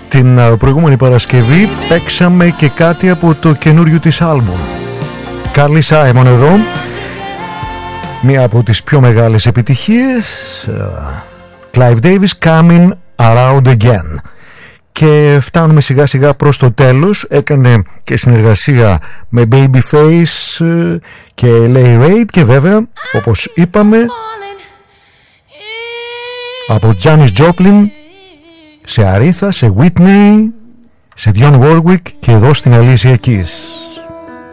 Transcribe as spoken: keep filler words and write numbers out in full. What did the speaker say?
Την προηγούμενη Παρασκευή παίξαμε και κάτι από το καινούριο της άλμπουμ. Carly Simon εδώ, μία από τις πιο μεγάλες επιτυχίες. Clive Davis, Coming Around Again. Και φτάνουμε σιγά σιγά προς το τέλος. Έκανε και συνεργασία με Babyface και Lay Reid και βέβαια, όπως είπαμε, από Janis Joplin σε Aretha, σε Whitney, σε Dionne Warwick και εδώ στην Alicia Keys.